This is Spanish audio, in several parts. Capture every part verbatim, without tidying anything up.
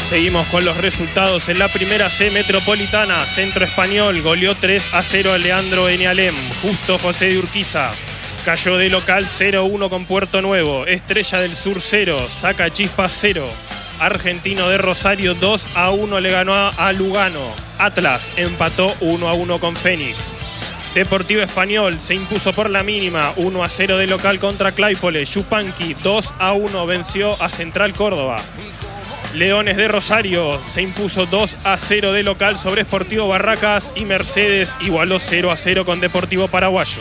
Seguimos con los resultados en la primera C metropolitana. Centro Español goleó tres a cero a Leandro Enialem. Justo José de Urquiza cayó de local cero a uno con Puerto Nuevo. Estrella del Sur cero, Saca Chispas cero. Argentino de Rosario dos a uno le ganó a Lugano. Atlas empató uno a uno con Fénix. Deportivo Español se impuso por la mínima uno a cero de local contra Claypole. Yupanqui dos a uno venció a Central Córdoba. Leones de Rosario se impuso dos a cero de local sobre Sportivo Barracas y Mercedes igualó cero a cero con Deportivo Paraguayo.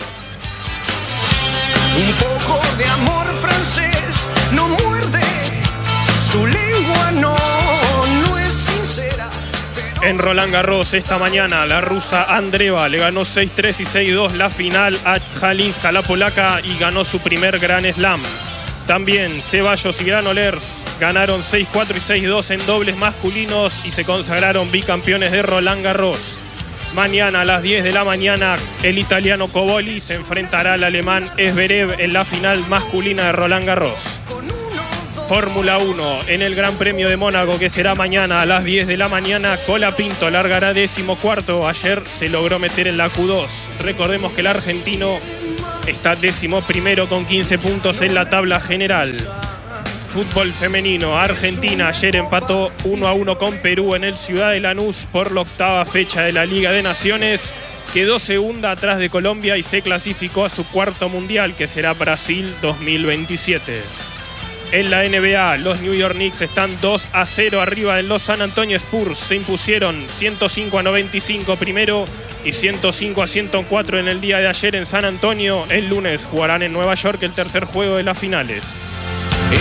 Un poco de amor francés no muerde, su lengua no, no es sincera. En Roland Garros esta mañana la rusa Andreeva le ganó seis tres y seis dos la final a Jalinska, la polaca, y ganó su primer Grand Slam. También Ceballos y Granollers ganaron seis cuatro y seis dos en dobles masculinos y se consagraron bicampeones de Roland Garros. Mañana a las diez de la mañana el italiano Coboli se enfrentará al alemán Zverev en la final masculina de Roland Garros. Fórmula uno en el Gran Premio de Mónaco, que será mañana a las diez de la mañana, Colapinto largará décimo cuarto. Ayer se logró meter en la Q dos. Recordemos que el argentino está décimo primero con quince puntos en la tabla general. Fútbol femenino, Argentina ayer empató uno a uno con Perú en el Ciudad de Lanús por la octava fecha de la Liga de Naciones. Quedó segunda atrás de Colombia y se clasificó a su cuarto mundial, que será Brasil dos mil veintisiete. En la N B A, los New York Knicks están dos a cero arriba de los San Antonio Spurs. Se impusieron ciento cinco a noventa y cinco primero y ciento cinco a ciento cuatro en el día de ayer en San Antonio. El lunes jugarán en Nueva York el tercer juego de las finales.